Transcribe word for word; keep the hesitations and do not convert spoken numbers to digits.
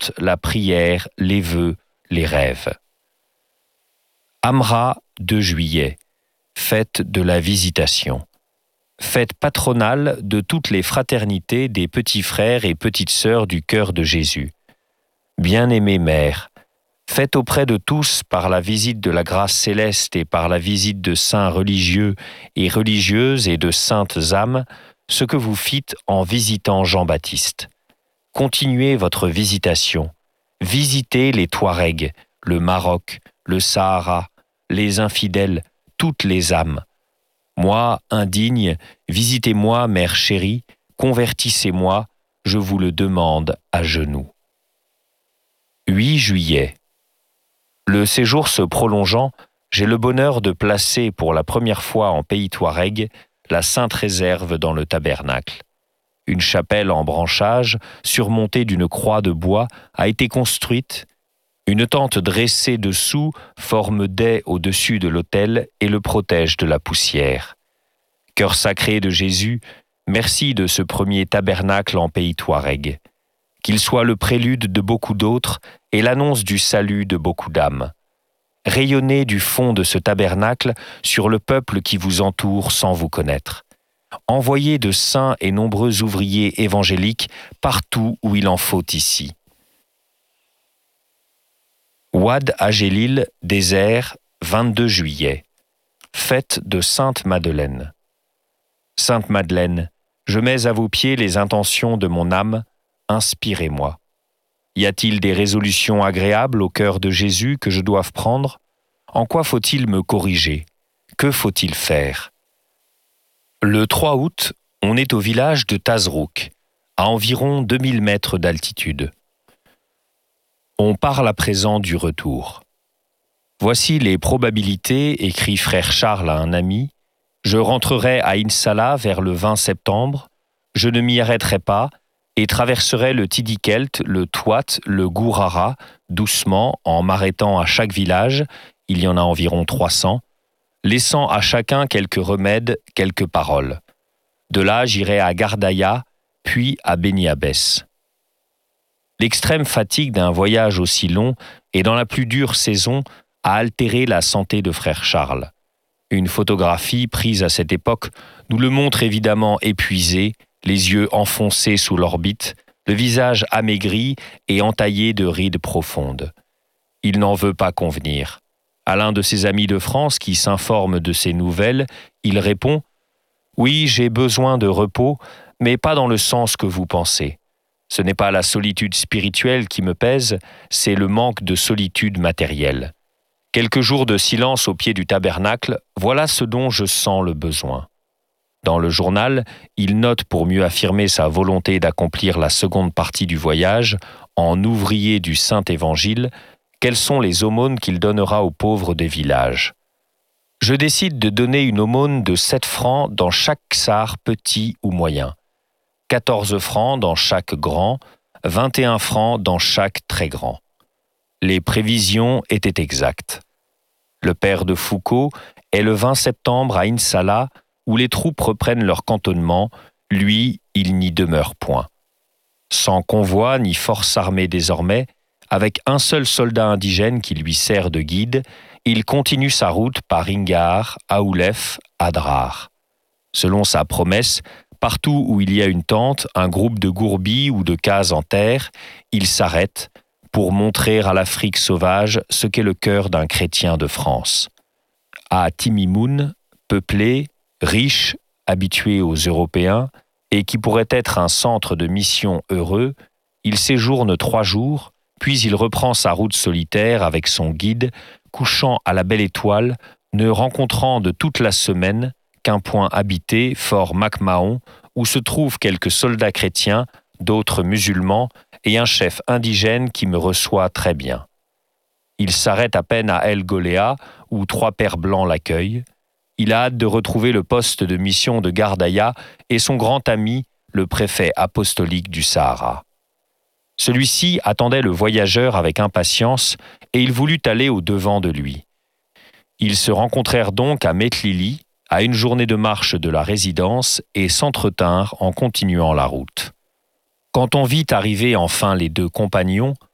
chante la prière, les vœux, les rêves. Amra, deux juillet, fête de la Visitation. Fête patronale de toutes les fraternités des petits frères et petites sœurs du cœur de Jésus. Bien-aimée mère, faites auprès de tous par la visite de la grâce céleste et par la visite de saints religieux et religieuses et de saintes âmes, ce que vous fîtes en visitant Jean-Baptiste. Continuez votre visitation. Visitez les Touaregs, le Maroc, le Sahara, les infidèles, toutes les âmes. Moi, indigne, visitez-moi, mère chérie, convertissez-moi, je vous le demande à genoux. huit juillet. Le séjour se prolongeant, j'ai le bonheur de placer pour la première fois en pays Touareg la Sainte Réserve dans le tabernacle. Une chapelle en branchage, surmontée d'une croix de bois, a été construite. Une tente dressée dessous forme dais au-dessus de l'autel et le protège de la poussière. Cœur sacré de Jésus, merci de ce premier tabernacle en pays Touareg. Qu'il soit le prélude de beaucoup d'autres et l'annonce du salut de beaucoup d'âmes. Rayonnez du fond de ce tabernacle sur le peuple qui vous entoure sans vous connaître. Envoyez de saints et nombreux ouvriers évangéliques partout où il en faut ici. Ouad Agélil, désert, vingt-deux juillet. Fête de Sainte Madeleine. Sainte Madeleine, je mets à vos pieds les intentions de mon âme, inspirez-moi. Y a-t-il des résolutions agréables au cœur de Jésus que je doive prendre? En quoi faut-il me corriger? Que faut-il faire? Le trois août, on est au village de Tazrouk, à environ deux mille mètres d'altitude. On parle à présent du retour. Voici les probabilités, écrit frère Charles à un ami. Je rentrerai à Insala vers le vingt septembre, je ne m'y arrêterai pas et traverserai le Tidikelt, le Touat, le Gourara, doucement, en m'arrêtant à chaque village, il y en a environ trois cents, laissant à chacun quelques remèdes, quelques paroles. De là, j'irai à Gardaïa, puis à Beni Abbès. L'extrême fatigue d'un voyage aussi long et dans la plus dure saison a altéré la santé de frère Charles. Une photographie prise à cette époque nous le montre évidemment épuisé, les yeux enfoncés sous l'orbite, le visage amaigri et entaillé de rides profondes. Il n'en veut pas convenir. À l'un de ses amis de France qui s'informe de ses nouvelles, il répond « Oui, j'ai besoin de repos, mais pas dans le sens que vous pensez. Ce n'est pas la solitude spirituelle qui me pèse, c'est le manque de solitude matérielle. Quelques jours de silence au pied du tabernacle, voilà ce dont je sens le besoin. » Dans le journal, il note pour mieux affirmer sa volonté d'accomplir la seconde partie du voyage, en ouvrier du Saint-Évangile, quelles sont les aumônes qu'il donnera aux pauvres des villages. Je décide de donner une aumône de sept francs dans chaque ksar petit ou moyen, quatorze francs dans chaque grand, vingt et un francs dans chaque très grand. Les prévisions étaient exactes. Le père de Foucault est le vingt septembre à Insala, où les troupes reprennent leur cantonnement, lui, il n'y demeure point. Sans convoi ni force armée désormais, avec un seul soldat indigène qui lui sert de guide, il continue sa route par Ingar, Aoulef, Adrar. Selon sa promesse, partout où il y a une tente, un groupe de gourbilles ou de cases en terre, il s'arrête pour montrer à l'Afrique sauvage ce qu'est le cœur d'un chrétien de France. À Timimoun, peuplé, riche, habitué aux Européens, et qui pourrait être un centre de mission heureux, il séjourne trois jours, puis il reprend sa route solitaire avec son guide, couchant à la belle étoile, ne rencontrant de toute la semaine qu'un point habité, Fort Macmahon, où se trouvent quelques soldats chrétiens, d'autres musulmans, et un chef indigène qui me reçoit très bien. Il s'arrête à peine à El Goléa, où trois pères blancs l'accueillent. Il a hâte de retrouver le poste de mission de Gardaïa et son grand ami, le préfet apostolique du Sahara. Celui-ci attendait le voyageur avec impatience et il voulut aller au-devant de lui. Ils se rencontrèrent donc à Metlili, à une journée de marche de la résidence, et s'entretinrent en continuant la route. Quand on vit arriver enfin les deux compagnons,